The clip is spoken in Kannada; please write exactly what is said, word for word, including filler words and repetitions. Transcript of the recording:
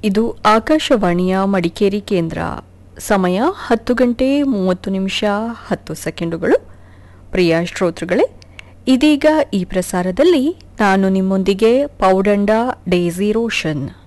ಇದು ಆಕಾಶವಾಣಿಯ ಮಡಿಕೇರಿ ಕೇಂದ್ರ. ಸಮಯ ಹತ್ತು ಗಂಟೆ ಮೂವತ್ತು ನಿಮಿಷ ಹತ್ತು ಸೆಕೆಂಡುಗಳು. ಪ್ರಿಯ ಶ್ರೋತೃಗಳೇ, ಇದೀಗ ಈ ಪ್ರಸಾರದಲ್ಲಿ ನಾನು ನಿಮ್ಮೊಂದಿಗೆ ಪೌಡಂಡ ಡೇಸಿ ರೋಷನ್.